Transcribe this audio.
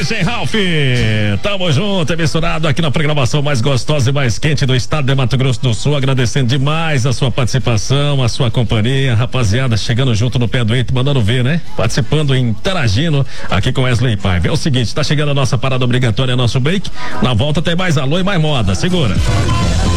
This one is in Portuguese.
DJ Ralph, tamo junto, é misturado aqui na programação mais gostosa e mais quente do estado de Mato Grosso do Sul, agradecendo demais a sua participação, a sua companhia, rapaziada, chegando junto no pé do eito, mandando ver, né? Participando, interagindo aqui com Wesley Paiva. É o seguinte, tá chegando a nossa parada obrigatória, nosso break, na volta tem mais alô e mais moda, segura.